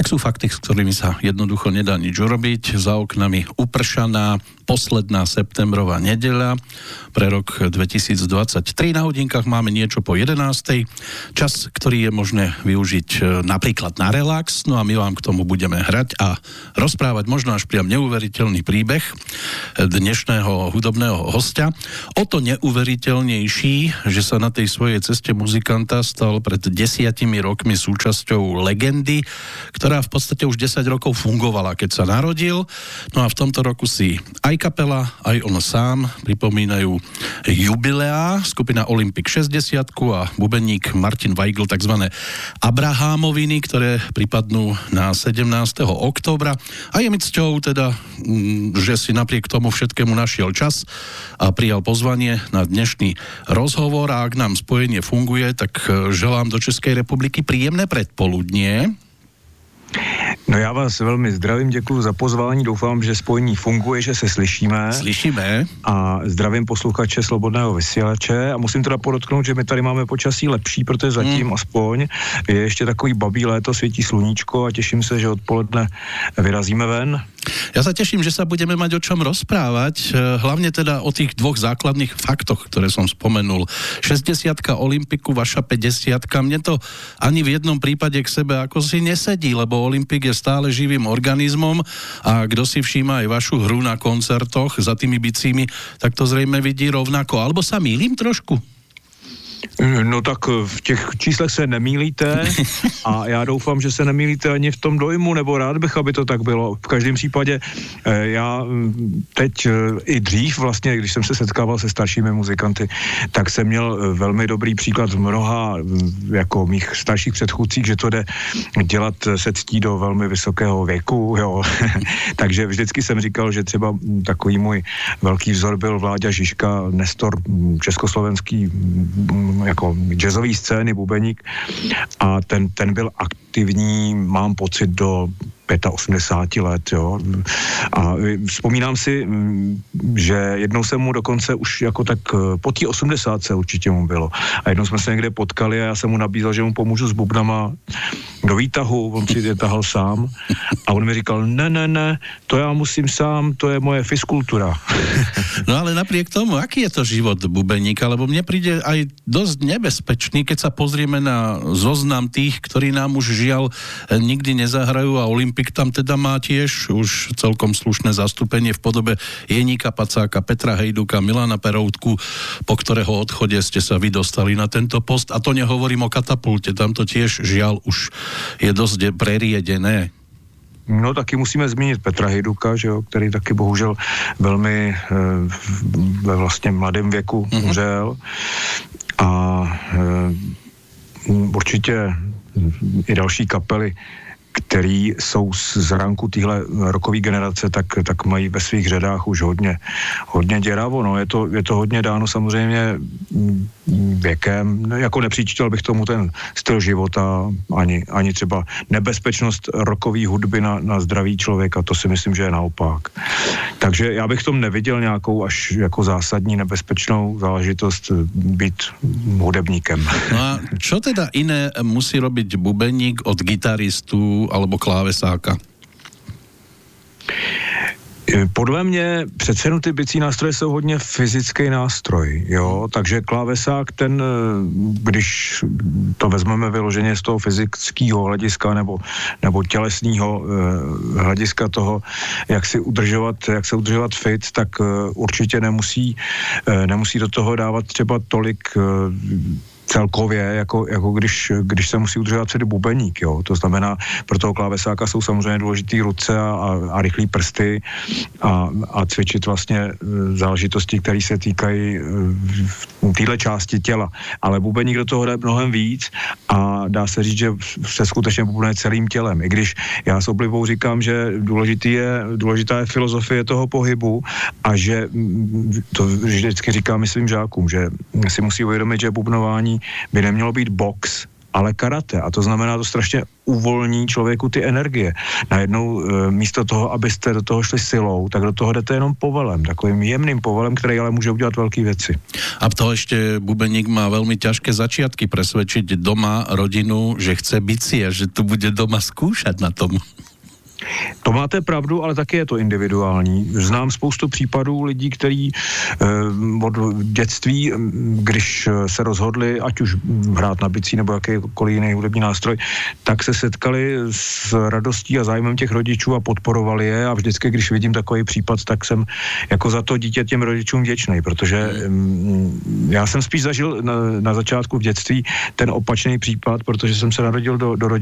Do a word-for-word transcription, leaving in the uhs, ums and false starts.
Tak sú fakty, s ktorými sa jednoducho nedá nič urobiť. Za oknami upršaná posledná septembrová nedeľa pre rok dvetisícdvadsaťtri. Na hodinkách máme niečo po jedenástej. Čas, ktorý je možné využiť napríklad na relax. No a my vám k tomu budeme hrať a rozprávať možno až priam neuveriteľný príbeh dnešného hudobného hostia. O to neuveriteľnejší, že sa na tej svojej ceste muzikanta stal pred desiatimi rokmi súčasťou legendy, ktorá v podstate už desať rokov fungovala, keď sa narodil. No a v tomto roku si aj kapela, aj on sám pripomínajú jubileá. Skupina Olympik šesťdesiatku a bubeník Martin Weigl takzvané Abrahámoviny, ktoré pripadnú na sedemnásteho októbra. A je mi cťou teda, že si napriek tomu všetkému našiel čas a prijal pozvanie na dnešný rozhovor. A ak nám spojenie funguje, tak želám do Českej republiky príjemné predpoludnie. No já vás velmi zdravím, děkuji za pozvání, doufám, že spojení funguje, že se slyšíme. Slyšíme. A zdravím posluchače Slobodného vysílače a musím teda podotknout, že my tady máme počasí lepší, protože zatím mm. aspoň je ještě takový babí léto, svítí sluníčko a těším se, že odpoledne vyrazíme ven. Ja sa teším, že sa budeme mať o čom rozprávať, hlavne teda o tých dvoch základných faktoch, ktoré som spomenul. šesťdesiatka Olympiku, vaša päťdesiatka. Mne to ani v jednom prípade k sebe ako si nesedí, lebo Olympik je stále živým organizmom a kto si všíma aj vašu hru na koncertoch za tými bicími, tak to zrejme vidí rovnako. Alebo sa mýlim trošku? No tak v těch číslech se nemýlíte a já doufám, že se nemýlíte ani v tom dojmu, nebo rád bych, aby to tak bylo. V každém případě já teď i dřív vlastně, když jsem se setkával se staršími muzikanty, tak jsem měl velmi dobrý příklad v mnoha jako mých starších předchůdcích, že to jde dělat se ctí do velmi vysokého věku, jo. Takže vždycky jsem říkal, že třeba takový můj velký vzor byl Vláďa Žižka, nestor československý jako jazzový scény, bubeník a ten, ten byl aktivní, mám pocit, do osmdesáti pěti let, jo. A vzpomínám si, že jednou jsem mu dokonce už jako tak po té osmdesátce určitě mu bylo. A jednou jsme se někde potkali a já jsem mu nabízel, že mu pomůžu s bubnama do výtahu, on si je tahal sám a on mi říkal, ne, ne, ne, to já musím sám, to je moje fiskultura. No ale napriek tomu, aký je to život bubeníka, lebo mne príde aj dosť nebezpečný, keď sa pozrieme na zoznam tých, ktorí nám už žiaľ nikdy nezahrajú a Olympik tam teda má tiež už celkom slušné zastúpenie v podobe Jeníka Pacáka, Petra Hejduka, Milana Peroutku, po ktorého odchode ste sa vy dostali na tento post. A to nehovorím o Katapulte, tam to tiež žiaľ už je dosť preriedené. No taky musíme zmínit Petra Hejduka, že jo, který taky bohužel velmi e, ve vlastně mladém věku mm-hmm. umřel. A e, určitě i další kapely, který jsou z ranku téhle rokové generace, tak, tak mají ve svých řadách už hodně, hodně děravo. No, je to, je to hodně dáno samozřejmě věkem. Jako nepříčítal bych tomu ten styl života, ani, ani třeba nebezpečnost rokové hudby na, na zdraví člověka, to si myslím, že je naopak. Takže já bych v tom neviděl nějakou až jako zásadní nebezpečnou záležitost být hudebníkem. No a čo teda iné musí robiť bubeník od gitaristu alebo klávesáka? Podle mě přece jenom ty bicí nástroje jsou hodně fyzický nástroj, jo, takže klávesák ten, když to vezmeme vyloženě z toho fyzického hlediska nebo, nebo tělesného eh, hlediska toho, jak si udržovat, jak se udržovat fit, tak eh, určitě nemusí, eh, nemusí do toho dávat třeba tolik eh, celkově, jako, jako když, když se musí udržovat celý bubeník, jo. To znamená, pro toho klávesáka jsou samozřejmě důležitý ruce a, a, a rychlý prsty a, a cvičit vlastně záležitosti, které se týkají v téhle části těla. Ale bubeník do toho jde mnohem víc a dá se říct, že se skutečně bubne celým tělem. I když já s oblibou říkám, že důležitý je, důležitá je filozofie toho pohybu a že to vždycky říkám svým žákům, že si musí uvědomit, že bubnování by nemělo být box, ale karate. A to znamená, to strašně uvolní člověku ty energie. Najednou e, místo toho, abyste do toho šli silou, tak do toho jdete jenom povelem, takovým jemným povelem, který ale může udělat velké věci. A to ešte bubeník má veľmi ťažké začiatky presvedčiť doma rodinu, že chce bicí a že tu bude doma skúšať na tom. To máte pravdu, ale taky je to individuální. Znám spoustu případů lidí, kteří eh, od dětství, když se rozhodli, ať už hrát na bicí nebo jakýkoliv jiný hudební nástroj, tak se setkali s radostí a zájmem těch rodičů a podporovali je a vždycky, když vidím takový případ, tak jsem jako za to dítě těm rodičům vděčný, protože mm, já jsem spíš zažil na, na začátku v dětství ten opačný případ, protože jsem se narodil do, do rodiny,